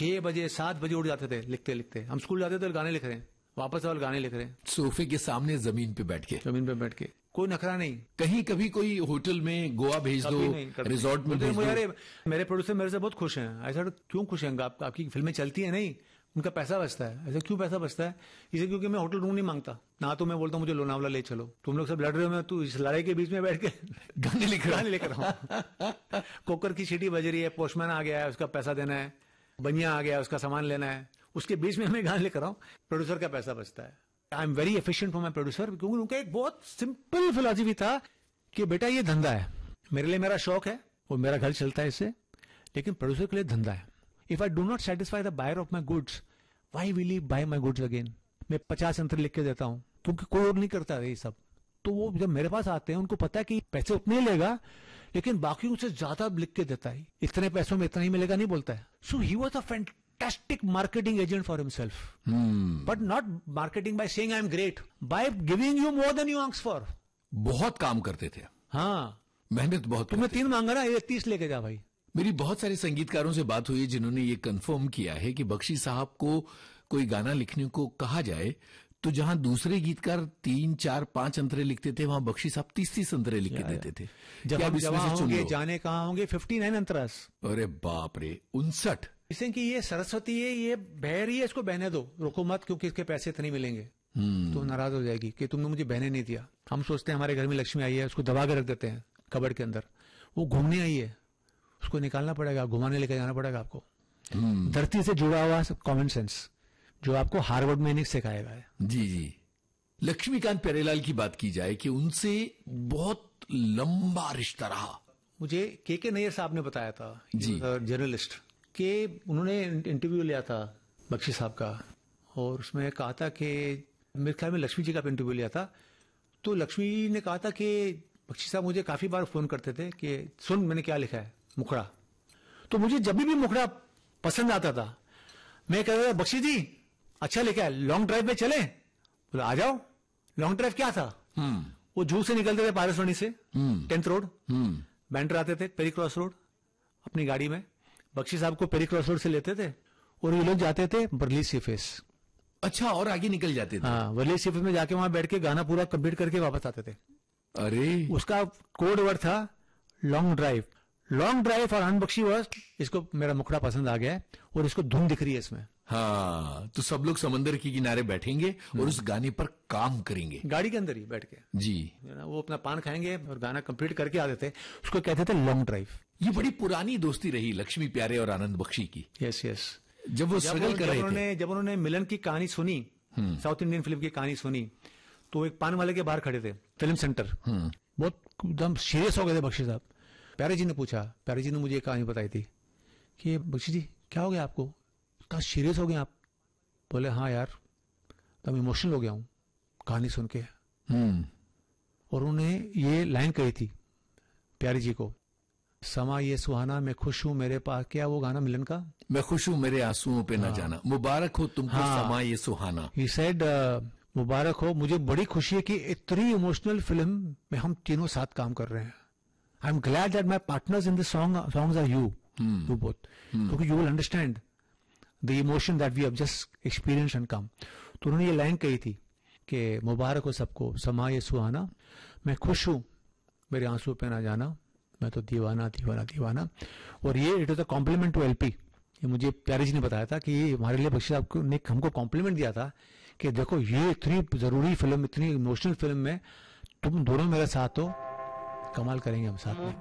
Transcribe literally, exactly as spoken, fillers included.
छह बजे सात बजे उठ जाते थे लिखते लिखते। हम स्कूल जाते थे गाने लिख रहे हैं, वापस वाले गाने लिख रहे हैं, सोफे के सामने जमीन पे बैठ के। जमीन पे बैठ के, कोई नखरा नहीं। कहीं कभी कोई होटल में गोवा भेज दो, रिजॉर्ट में भेज दो। अरे मेरे प्रोड्यूसर मेरे से बहुत खुश हैं। ऐसा क्यों खुश हैं? आप, आपकी फिल्में चलती है नहीं, उनका पैसा बचता है। ऐसा क्यों पैसा बचता है? इसे क्योंकि मैं होटल रूम नहीं मांगता ना, तो मैं बोलता हूँ मुझे लोनावला ले चलो। तुम लोग सब लड़ रहे हो, मैं तू इस लड़ाई के बीच में बैठ के गाने लिख रहा गाने लिख रहा हूँ। कुकर की सीटी बज रही है, पोस्टमैन आ गया है, उसका पैसा देना है, बनिया आ गया, उसका सामान लेना है, उसके बीच में मैं गाने लिख रहा हूँ। प्रोड्यूसर का पैसा बचता है। I am very efficient for my producer, क्योंकि उनका एक बहुत सिंपल फिलॉसफी था कि बेटा ये धंधा है, मेरे लिए मेरा शौक है और मेरा घर चलता है इससे, लेकिन प्रोड्यूसर के लिए धंधा है। If I do not satisfy the buyer of my goods, why will he bye my goods again? मैं पचास अंतर लिख के देता हूं क्योंकि कोई और नहीं करता है ये सब। तो वो जब मेरे पास आते हैं, उनको पता है कि पैसे उतने ही लेगा, लेकिन बाकी से ज्यादा लिख के देता है। इतने पैसों में इतना ही मिलेगा नहीं बोलता है। सो he was a fantastic marketing agent for himself, but not marketing by saying I am great, by giving you more than you ask for. बहुत काम करते थे। हाँ, मेहनत बहुत। तुमने तीन मांगा ना, ये तीस लेके जा भाई। मेरी बहुत सारे संगीतकारों से बात हुई है जिन्होंने ये कंफर्म किया है कि बख्शी साहब को कोई गाना लिखने को कहा जाए तो जहां दूसरे गीतकार तीन चार पांच अंतरे लिखते थे, वहां बख्शी साहब तीस तीस अंतरे लिख के देते थे। जब हम जवां होंगे जाने कहां होंगे, फिफ्टी नाइन अंतरास। अरे बाप रे, उनसठ। इसे कि ये सरस्वती है, ये बह रही है, इसको बहने दो, रोको मत, क्योंकि इसके पैसे इतने मिलेंगे। तो नाराज हो जाएगी कि तुमने मुझे बहने नहीं दिया। हम सोचते हैं हमारे घर में लक्ष्मी आई है, उसको दबा के रख देते हैं कबर्ड के अंदर। वो घूमने आई है, उसको निकालना पड़ेगा, घुमाने लेकर जाना पड़ेगा आपको। धरती से जुड़ा हुआ कॉमन सेंस जो आपको हार्वर्ड में नहीं सिखाएगा है। जी जी। लक्ष्मीकांत प्यारेलाल की बात की जाए कि उनसे बहुत लंबा रिश्ता रहा। मुझे के के नैयर साहब ने बताया था, जी, जर्नलिस्ट, कि उन्होंने इंटरव्यू लिया था बख्शी साहब का, और उसमें कहा था कि मेरे ख्याल में लक्ष्मी जी का इंटरव्यू लिया था। तो लक्ष्मी ने कहा था कि बख्शी साहब मुझे काफी बार फोन करते थे कि सुन मैंने क्या लिखा है, मुखड़ा। तो मुझे जब भी मुखड़ा पसंद आता था, मैं कहता था बख्शी जी अच्छा लिखा है, लॉन्ग ड्राइव पे चले? बोला आ जाओ। लॉन्ग ड्राइव क्या था? वो जू से निकलते थे, पारसवानी से टेंथ रोड, बैंड्रा आते थे, पेरी क्रॉस रोड, अपनी गाड़ी में बख्शी साहब को पेरी क्रॉस रोड से लेते थे, और ये लोग जाते थे वर्ली सीफेस। अच्छा, और आगे निकल जाते थे? हाँ, वर्ली सीफेस में जाके वहां बैठ के गाना पूरा कंप्लीट करके वापस आते थे। अरे, उसका कोड वर्ड था लॉन्ग ड्राइव। लॉन्ग ड्राइव और अनबख्शी वर्ड, इसको मेरा मुखड़ा पसंद आ गया है और इसको धुन दिख रही है इसमें। हाँ, तो सब लोग समंदर के किनारे बैठेंगे और उस गाने पर काम करेंगे, गाड़ी के अंदर ही बैठ के। जी, वो अपना पान खाएंगे और गाना कंप्लीट करके आते थे, उसको कहते थे लॉन्ग ड्राइव। ये बड़ी पुरानी दोस्ती रही लक्ष्मी प्यारे और आनंद बख्शी की। Yes yes. जब वो स्ट्रगल कर रहे थे, जब उन्होंने मिलन की कहानी सुनी, साउथ इंडियन फिल्म की कहानी सुनी, तो एक पान वाले के बाहर खड़े थे फिल्म सेंटर, बहुत एकदम सीरियस हो गए थे बख्शी साहब। प्यारे जी ने पूछा, प्यारे जी ने मुझे एक कहानी बताई थी कि बख्शी जी क्या हो गया आपको, कहा सीरियस हो गए आप? बोले हाँ यार, तब इमोशनल हो गया हूं कहानी सुन के। और उन्हें ये लाइन कही थी प्यारे जी को, समा ये सुहाना मैं खुश हूं मेरे पास, क्या वो गाना मिलन का, मैं खुश हूं मेरे आंसुओं पे हाँ, न जाना, मुबारक हो तुमको हाँ, समा ये सुहाना। ही सेड मुबारक हो, मुझे बड़ी खुशी है कि इतनी इमोशनल फिल्म में हम तीनों साथ काम कर रहे हैं। I am glad that my partners in this song songs are you, you both, क्योंकि you will understand the emotion that we have just experience and come. तो उन्होंने ये लाइन कही थी कि मुबारक हो सबको समा ये सुहाना, मैं खुश हूं मेरे आंसू पे ना जाना, मैं तो दीवाना दीवाना दीवाना। और ये it is a compliment two LP. ये मुझे प्यारे जी ने बताया था कि हमारे लिए बख्शी साहब ने हमको कॉम्प्लीमेंट दिया था कि देखो ये इतनी जरूरी फिल्म, इतनी इमोशनल फिल्म में तुम दोनों मेरे साथ हो, कमाल करेंगे हम साथ में।